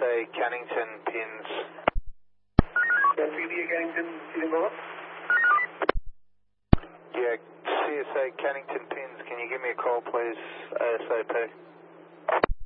CSA Cannington pins. CSA Cannington pins. Yeah, CSA Cannington pins, can you give me a call please, ASAP?